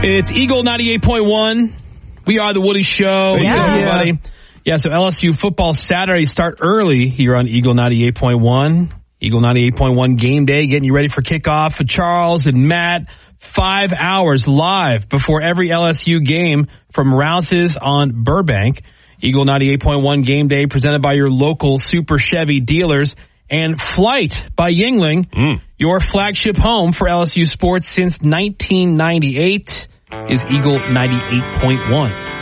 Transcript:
It's Eagle 98.1. We are the Woody Show. What's going on, everybody? Yeah, so LSU football Saturday start early here on Eagle 98.1. Eagle 98.1 game day, getting you ready for kickoff for Charles and Matt. 5 hours live before every LSU game from Rouse's on Burbank. Eagle 98.1 game day presented by your local Super Chevy dealers. And Flight by Yuengling, your flagship home for LSU sports since 1998, is Eagle 98.1.